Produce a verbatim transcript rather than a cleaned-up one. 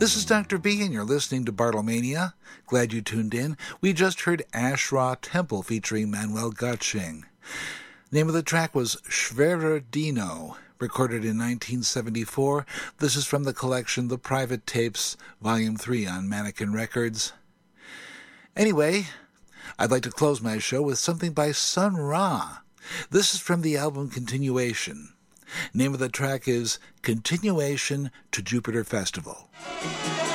This is Doctor B, and you're listening to Bartlemania. Glad you tuned in. We just heard Ashra Temple featuring Manuel Gotsching. Name of the track was Schwerer Dino, recorded in nineteen seventy-four. This is from the collection The Private Tapes, Volume three on Mannequin Records. Anyway, I'd like to close my show with something by Sun Ra. This is from the album Continuation. Name of the track is Continuation to Jupiter Festival.